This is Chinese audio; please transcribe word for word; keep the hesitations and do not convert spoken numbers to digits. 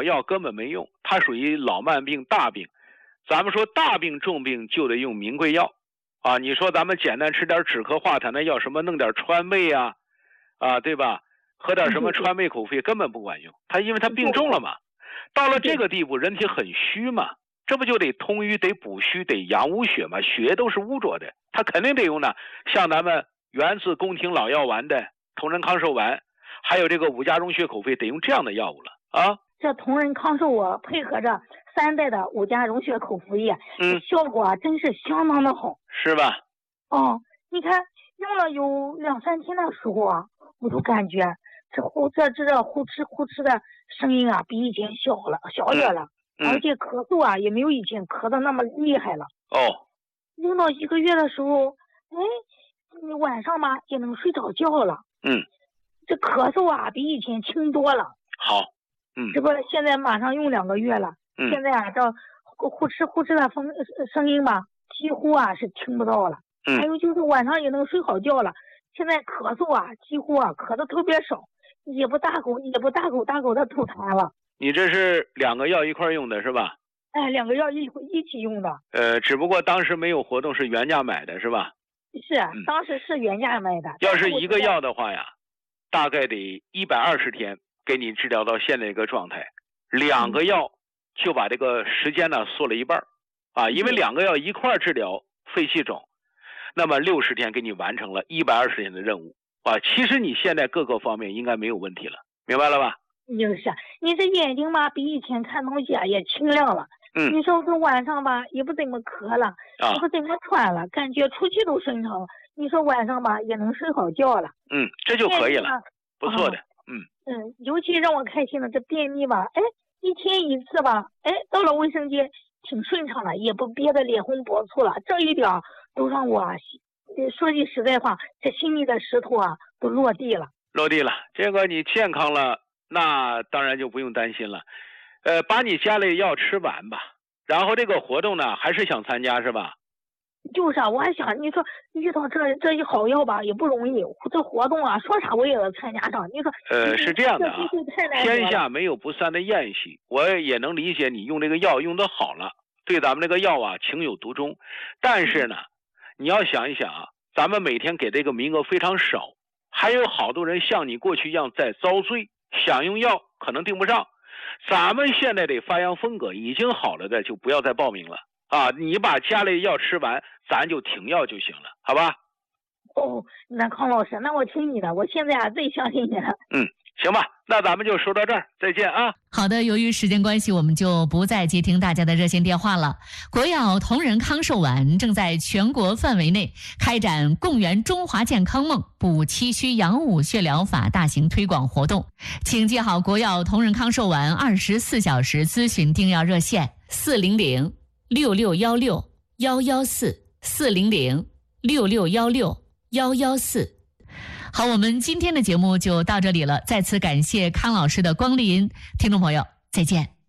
老药根本没用，它属于老慢病大病。咱们说大病重病就得用名贵药啊，你说咱们简单吃点止咳化痰的药，什么弄点川贝啊啊，对吧？喝点什么川贝口服根本不管用，它因为它病重了嘛。到了这个地步，人体很虚嘛，这不就得通瘀，得补虚，得养污血嘛，血都是污浊的，它肯定得用呢。像咱们源自宫廷老药丸的同仁康寿丸，还有这个五加溶血口服，得用这样的药物了啊。 这同仁康寿啊，配合着三代的五加溶血口服液，嗯，效果啊真是相当的好， 是吧？ 哦，你看用了有两三天的时候啊，我都感觉这呼这这这呼哧呼哧的声音啊，比以前小了小点了，嗯，而且咳嗽啊也没有以前咳的那么厉害了。 哦， 用到一个月的时候，哎，你晚上嘛也能睡着觉了。 嗯， 这咳嗽啊比以前轻多了。 好。嗯， 这不现在马上用两个月了，嗯，现在啊这呼哧呼哧的风声音吧，几乎啊是听不到了。嗯，还有就是晚上也能睡好觉了。现在咳嗽啊，几乎啊咳的特别少，也不大口也不大口大口的吐痰了。 你这是两个药一块用的是吧？ 哎，两个药一一起用的。 呃，只不过当时没有活动，是原价买的是吧？ 是，嗯，当时是原价买的。 要是一个药的话呀，大概得一百二十天。给你治疗到现在一个状态，两个药就把这个时间呢缩了一半啊，因为两个药一块治疗肺气肿，那么六十天给你完成了一百二十天的任务啊。其实你现在各个方面应该没有问题了，明白了吧？ 就是，你这眼睛嘛比以前看东西啊也清亮了，嗯，你说这晚上吧也不怎么咳了，也不怎么喘了，感觉出气都顺畅了。你说晚上吧也能睡好觉了， 嗯，这就可以了，不错的。嗯嗯，尤其让我开心的这便秘吧，哎，一天一次吧，哎，到了卫生间挺顺畅了，也不憋得脸红脖粗了，这一点都让我说句实在话，这心里的石头啊都落地了。 落地了，这个你健康了，那当然就不用担心了。呃，把你家里药吃完吧，然后这个活动呢还是想参加是吧？ 就是啊，我还想你说遇到这这一好药吧也不容易，这活动啊说啥我也要参加上。你说呃是这样的啊，天下没有不散的宴席，我也能理解你用这个药用得好了，对咱们这个药啊情有独钟。但是呢，你要想一想啊，咱们每天给这个名额非常少，还有好多人像你过去一样在遭罪，想用药可能订不上。咱们现在得发扬风格，已经好了的就不要再报名了。啊，你把家里药吃完，咱就停药就行了，好吧？ 哦，那康老师，那我听你的，我现在啊最相信你了。 嗯，行吧，那咱们就说到这儿，再见啊。 好的，由于时间关系，我们就不再接听大家的热线电话了。国药同仁康寿丸正在全国范围内开展共圆中华健康梦补气虚养五血疗法大型推广活动，请记好国药同仁康寿丸二十四小时咨询订药热线四零零六六幺六幺幺四四零零六六幺六幺幺四。好，我们今天的节目就到这里了，再次感谢康老师的光临，听众朋友再见。